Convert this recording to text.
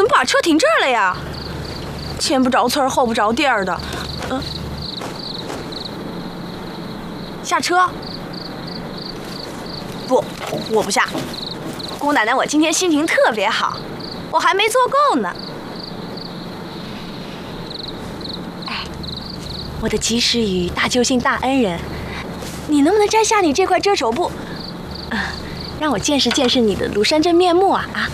怎么把车停这儿了呀？前不着村后不着店的。下车。不，我不下。姑奶奶，我今天心情特别好，我还没做够呢。哎，我的及时雨大救星大恩人，你能不能摘下你这块遮手布？让我见识见识你的庐山真面目啊！啊！